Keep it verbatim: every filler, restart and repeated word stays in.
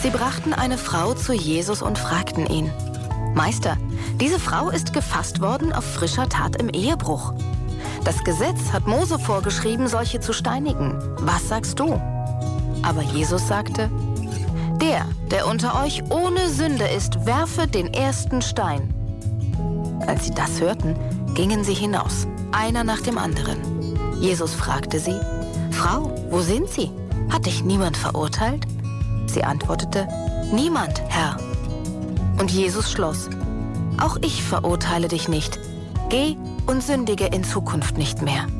Sie brachten eine Frau zu Jesus und fragten ihn: Meister, diese Frau ist gefasst worden auf frischer Tat im Ehebruch. Das Gesetz hat Mose vorgeschrieben, solche zu steinigen. Was sagst du? Aber Jesus sagte: Der, der unter euch ohne Sünde ist, werfe den ersten Stein. Als sie das hörten, gingen sie hinaus, einer nach dem anderen. Jesus fragte sie: Frau, wo sind sie? Hat dich niemand verurteilt? Sie antwortete: Niemand, Herr. Und Jesus schloss: Auch ich verurteile dich nicht. Geh und sündige in Zukunft nicht mehr.